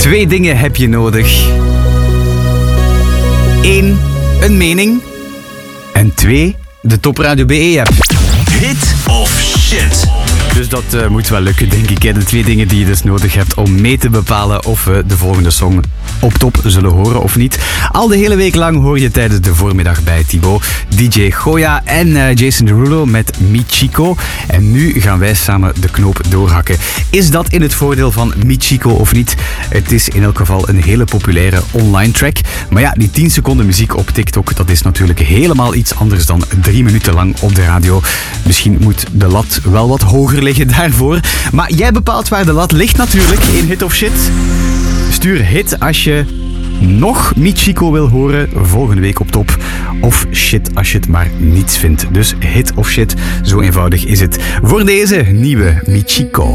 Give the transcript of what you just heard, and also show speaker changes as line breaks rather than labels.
2 dingen heb je nodig. 1, een mening. En 2, de Top Radio BE-app.
Hit of shit?
Dus dat moet wel lukken, denk ik. Hè? De 2 dingen die je dus nodig hebt om mee te bepalen of we de volgende song op top zullen horen of niet. Al de hele week lang hoor je tijdens de voormiddag bij Thibaut DJ Goya en Jason Derulo met Michiko. En nu gaan wij samen de knoop doorhakken. Is dat in het voordeel van Michiko of niet? Het is in elk geval een hele populaire online track. Maar ja, die 10 seconden muziek op TikTok, dat is natuurlijk helemaal iets anders dan 3 minuten lang op de radio. Misschien moet de lat wel wat hoger liggen daarvoor. Maar jij bepaalt waar de lat ligt natuurlijk in Hit of Shit. Stuur hit als je nog Michiko wil horen volgende week op top. Of shit als je het maar niets vindt. Dus hit of shit, zo eenvoudig is het voor deze nieuwe Michiko.